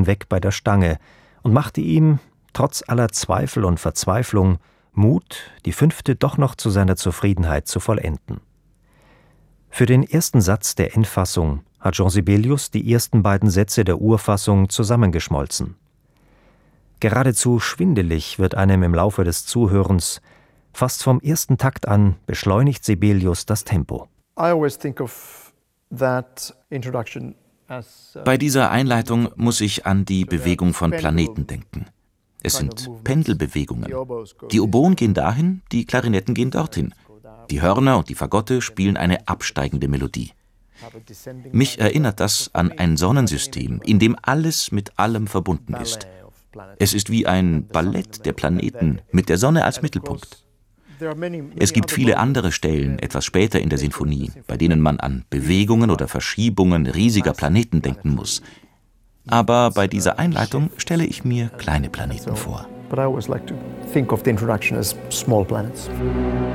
hinweg bei der Stange und machte ihm, trotz aller Zweifel und Verzweiflung, Mut, die 5. doch noch zu seiner Zufriedenheit zu vollenden. Für den ersten Satz der Endfassung hat Jean Sibelius die ersten beiden Sätze der Urfassung zusammengeschmolzen. Geradezu schwindelig wird einem im Laufe des Zuhörens. Fast vom ersten Takt an beschleunigt Sibelius das Tempo. Bei dieser Einleitung muss ich an die Bewegung von Planeten denken. Es sind Pendelbewegungen. Die Oboen gehen dahin, die Klarinetten gehen dorthin. Die Hörner und die Fagotte spielen eine absteigende Melodie. Mich erinnert das an ein Sonnensystem, in dem alles mit allem verbunden ist. Es ist wie ein Ballett der Planeten mit der Sonne als Mittelpunkt. Es gibt viele andere Stellen, etwas später in der Sinfonie, bei denen man an Bewegungen oder Verschiebungen riesiger Planeten denken muss. Aber bei dieser Einleitung stelle ich mir kleine Planeten vor.